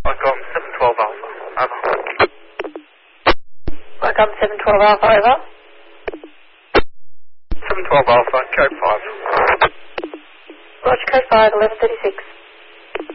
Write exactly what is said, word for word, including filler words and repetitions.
Qualcomm seven twelve Alpha. Over. Qualcomm seven twelve Alpha, over. seven twelve Alpha, code five. Roger, code five, eleven thirty-six.